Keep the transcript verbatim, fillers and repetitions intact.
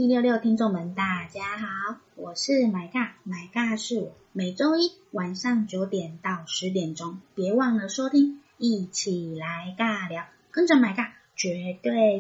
T 六六 听众们大家好，我是买尬，买尬是我，每周一晚上九点到十点钟，别忘了收听，一起来尬聊，跟着买尬绝对